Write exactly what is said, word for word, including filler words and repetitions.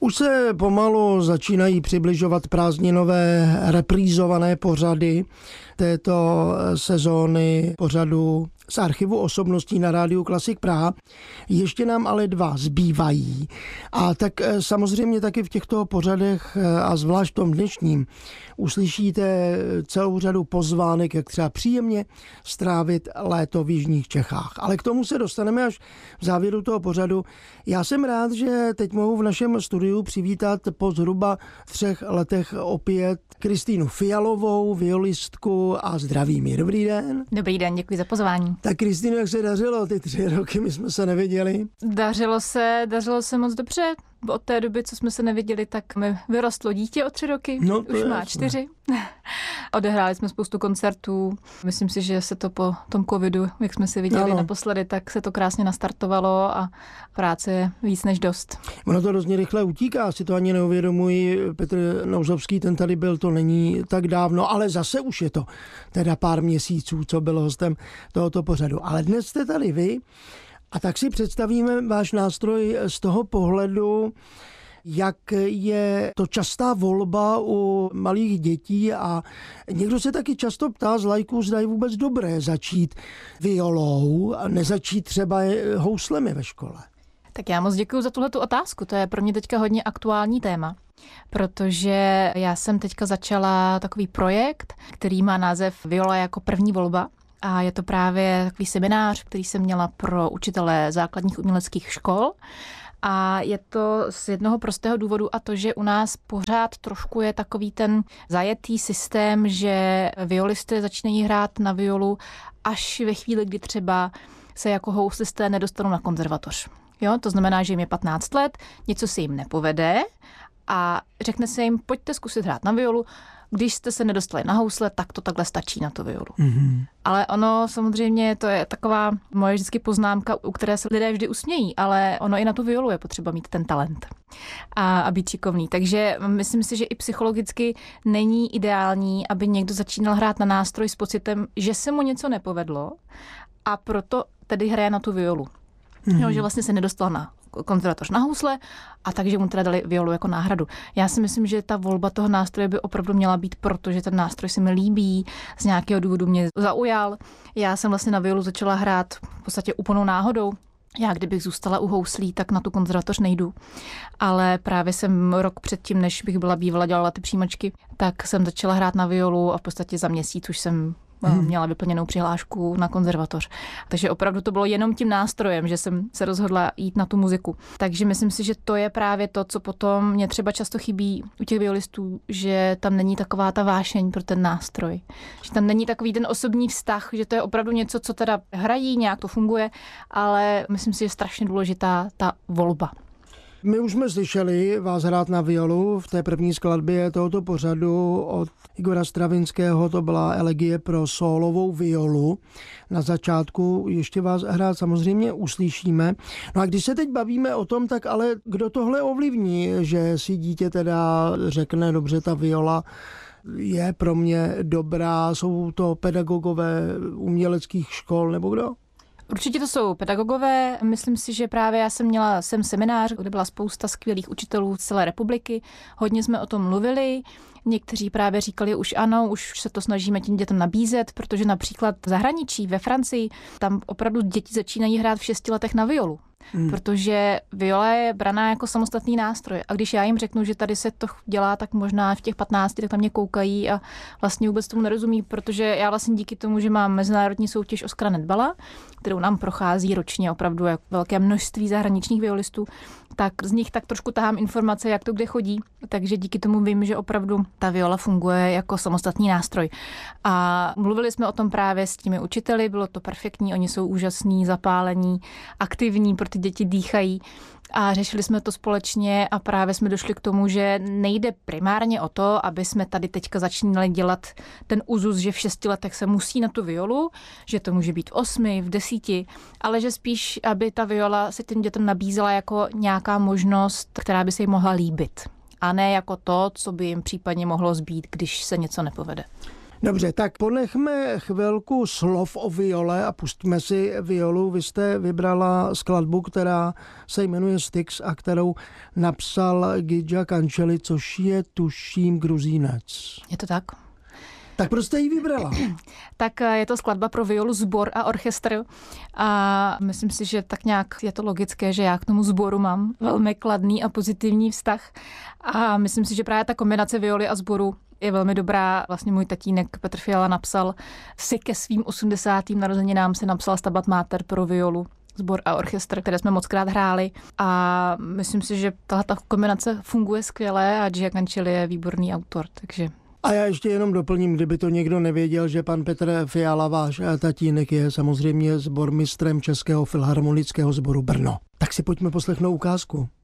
Už se pomalu začínají přibližovat prázdninové reprízované pořady této sezóny pořadu z archivu osobností na rádiu Klasik Praha. Ještě nám ale dva zbývají. A tak samozřejmě taky v těchto pořadech a zvlášť v tom dnešním uslyšíte celou řadu pozvánek, jak třeba příjemně strávit léto v jižních Čechách. Ale k tomu se dostaneme až v závěru toho pořadu. Já jsem rád, že teď mohu v našem studiu přivítat po zhruba třech letech opět Kristýnu Fialovou, violistku, a zdravím ji. Dobrý den. Dobrý den, děkuji za pozvání. Tak Kristýno, jak se dařilo ty tři roky, my jsme se neviděli? Dařilo se, dařilo se moc dobře. Od té doby, co jsme se neviděli, tak mi vyrostlo dítě o tři roky, no, už má jasné. čtyři. Odehráli jsme spoustu koncertů. Myslím si, že se to po tom covidu, jak jsme se viděli ano. naposledy, tak se to krásně nastartovalo a práce je víc než dost. Ono to hrozně rychle utíká, si to ani neuvědomuji. Petr Nouzovský, ten tady byl, to není tak dávno, ale zase už je to teda pár měsíců, co byl hostem tohoto pořadu. Ale dnes jste tady vy. A tak si představíme váš nástroj z toho pohledu, jak je to častá volba u malých dětí a někdo se taky často ptá z laiků, zda je vůbec dobré začít violou a nezačít třeba houslemi ve škole. Tak já moc děkuji za tuhletu otázku, to je pro mě teďka hodně aktuální téma, protože já jsem teďka začala takový projekt, který má název Viola jako první volba. A je to právě takový seminář, který jsem měla pro učitele základních uměleckých škol. A je to z jednoho prostého důvodu a to, že u nás pořád trošku je takový ten zajetý systém, že violisté začínají hrát na violu až ve chvíli, kdy třeba se jako houslisté nedostanou na konzervatoř. Jo, to znamená, že jim je patnáct let, něco se jim nepovede a řekne se jim, pojďte zkusit hrát na violu. Když jste se nedostali na housle, tak to takhle stačí na to violu. Mm-hmm. Ale ono samozřejmě, to je taková moje vždycky poznámka, u které se lidé vždy usmějí, ale ono i na tu violu je potřeba mít ten talent a, a být šikovný. Takže myslím si, že i psychologicky není ideální, aby někdo začínal hrát na nástroj s pocitem, že se mu něco nepovedlo a proto tedy hraje na tu violu. Mm-hmm. Jo, že vlastně se nedostal na konzervatoř na housle a takže mu teda dali violu jako náhradu. Já si myslím, že ta volba toho nástroje by opravdu měla být, protože ten nástroj se mi líbí, z nějakého důvodu mě zaujal. Já jsem vlastně na violu začala hrát v podstatě úplnou náhodou. Já kdybych zůstala u houslí, tak na tu konzervatoř nejdu. Ale právě jsem rok předtím, než bych byla bývala, dělala ty přijímačky, tak jsem začala hrát na violu a v podstatě za měsíc už jsem měla vyplněnou přihlášku na konzervatoř. Takže opravdu to bylo jenom tím nástrojem, že jsem se rozhodla jít na tu muziku. Takže myslím si, že to je právě to, co potom mě třeba často chybí u těch violistů, že tam není taková ta vášeň pro ten nástroj. Že tam není takový ten osobní vztah, že to je opravdu něco, co teda hrají, nějak to funguje, ale myslím si, že je strašně důležitá ta volba. My už jsme slyšeli vás hrát na violu v té první skladbě tohoto pořadu od Igora Stravinského, to byla elegie pro sólovou violu. Na začátku ještě vás hrát samozřejmě uslyšíme. No a když se teď bavíme o tom, tak ale kdo tohle ovlivní, že si dítě teda řekne, dobře, ta viola je pro mě dobrá, jsou to pedagogové uměleckých škol nebo kdo? Určitě to jsou pedagogové. Myslím si, že právě já jsem měla sem seminář, kde byla spousta skvělých učitelů z celé republiky. Hodně jsme o tom mluvili. Někteří právě říkali, už ano, už se to snažíme tím dětem nabízet, protože například v zahraničí, ve Francii, tam opravdu děti začínají hrát v šesti letech na violu. Hmm. Protože viola je braná jako samostatný nástroj. A když já jim řeknu, že tady se to dělá, tak možná v těch patnácti, tak tam mě koukají a vlastně vůbec tomu nerozumí, protože já vlastně díky tomu, že mám mezinárodní soutěž Oskara Nedbala, kterou nám prochází ročně opravdu jako velké množství zahraničních violistů, tak z nich tak trošku tahám informace, jak to kde chodí. Takže díky tomu vím, že opravdu ta viola funguje jako samostatný nástroj. A mluvili jsme o tom právě s těmi učiteli, bylo to perfektní, oni jsou úžasní, zapálení, aktivní, pro ty děti dýchají. A řešili jsme to společně a právě jsme došli k tomu, že nejde primárně o to, aby jsme tady teďka začínali dělat ten uzus, že v šesti letech se musí na tu violu, že to může být v osmi, v desíti, ale že spíš, aby ta viola se těm dětem nabízela jako nějaká možnost, která by se jim mohla líbit. A ne jako to, co by jim případně mohlo zbýt, když se něco nepovede. Dobře, tak ponechme chvilku slov o viole a pustíme si violu. Vy jste vybrala skladbu, která se jmenuje Styx a kterou napsal Gidža Kančeli, což je tuším Gruzínec. Je to tak? Tak proč jste ji vybrala? Tak je to skladba pro violu, sbor a orchestr a myslím si, že tak nějak je to logické, že já k tomu sboru mám velmi kladný a pozitivní vztah a myslím si, že právě ta kombinace violy a sboru je velmi dobrá. Vlastně můj tatínek Petr Fiala napsal si ke svým osmdesátým narozeninám se napsal Stabat Mater pro violu, sbor a orchestr, které jsme mockrát hráli a myslím si, že tahle kombinace funguje skvěle a Gidža Kančeli je výborný autor, takže... A já ještě jenom doplním, kdyby to někdo nevěděl, že pan Petr Fiala, váš tatínek, je samozřejmě sbormistrem Českého filharmonického sboru Brno. Tak si pojďme poslechnout ukázku.